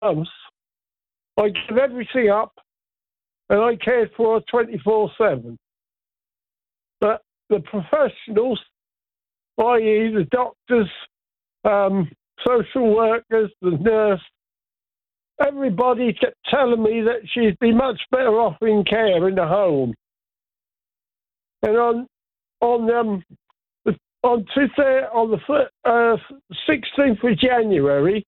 months, I gave everything up and I cared for her 24/7. But the professionals, i.e. the doctors, social workers, the nurse, everybody kept telling me that she'd be much better off in care in the home. And on the 16th of January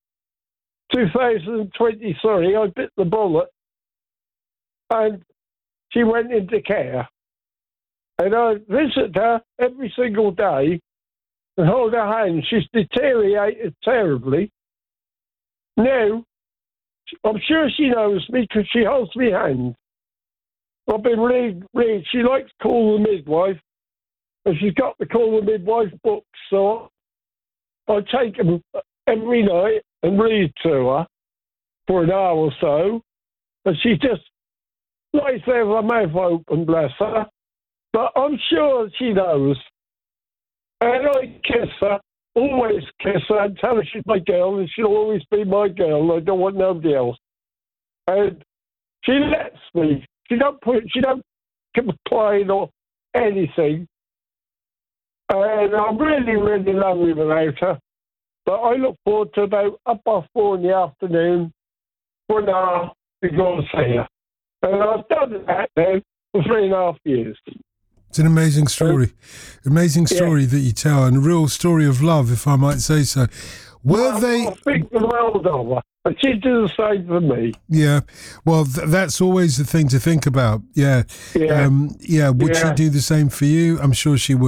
2023, I bit the bullet, and she went into care. And I visit her every single day and hold her hand. She's deteriorated terribly. Now, I'm sure she knows me because she holds my hand. I've been reading. She likes to call the midwife, and she's got the Call the Midwife books, so I take them every night and read to her for an hour or so, and she just lies there with her mouth open, bless her. But I'm sure she knows. And I kiss her, always kiss her, and tell her she's my girl, and she'll always be my girl. I don't want nobody else. And she lets me. She don't complain or anything. And I'm really, really lonely without her. But I look forward to about 4:30 in the afternoon for an hour to go and see her. And I've done that now for 3.5 years. It's an amazing story. Amazing story that you tell, and a real story of love, if I might say so. I think the world of her, and she did the same for me. Yeah. Well, that's always the thing to think about. Yeah. Would she do the same for you? I'm sure she would.